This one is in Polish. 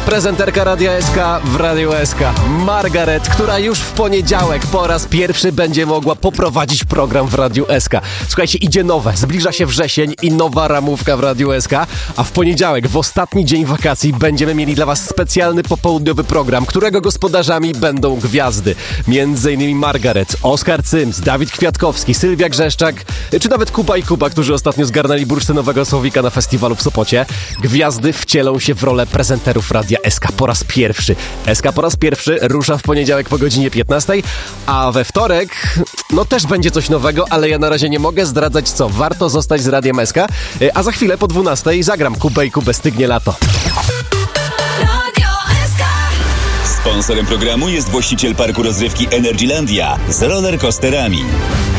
prezenterka Radia SK w Radiu SK. Margaret, która już w poniedziałek po raz pierwszy będzie mogła poprowadzić program w Radiu SK. Słuchajcie, idzie nowe, zbliża się wrzesień i nowa ramówka w Radiu SK, a w poniedziałek, w ostatni dzień wakacji, będziemy mieli dla was specjalny popołudniowy program, którego gospodarzami będą gwiazdy. Między innymi Margaret, Oskar Cyms, Dawid Kwiatkowski, Sylwia Grzeszczak, czy nawet Kuba i Kuba, którzy ostatnio zgarnęli bursztynowego słowika na festiwalu w Sopocie. Gwiazdy wcielą się w rolę prezenterów Radia SK po raz pierwszy. SK po raz pierwszy rusza w poniedziałek po godzinie 15, a we wtorek, no też będzie coś nowego, ale ja na razie nie mogę zdradzać co. Warto zostać z Radiem SK, a za chwilę po 12 zagram Kubę i Kubę Stygnie lato. Sponsorem programu jest właściciel parku rozrywki Energylandia z rollercoasterami.